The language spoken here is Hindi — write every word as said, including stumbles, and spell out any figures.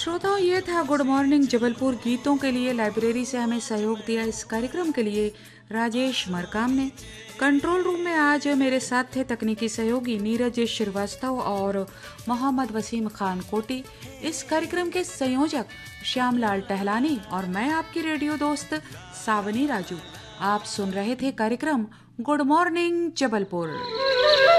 श्रोताओं, ये था गुड मॉर्निंग जबलपुर। गीतों के लिए लाइब्रेरी से हमें सहयोग दिया इस कार्यक्रम के लिए राजेश मरकाम ने। कंट्रोल रूम में आज मेरे साथ थे तकनीकी सहयोगी नीरज श्रीवास्तव और मोहम्मद वसीम खान कोटी। इस कार्यक्रम के संयोजक श्यामलाल टहलानी और मैं आपकी रेडियो दोस्त सावनी राजू। आप सुन रहे थे कार्यक्रम गुड मॉर्निंग जबलपुर।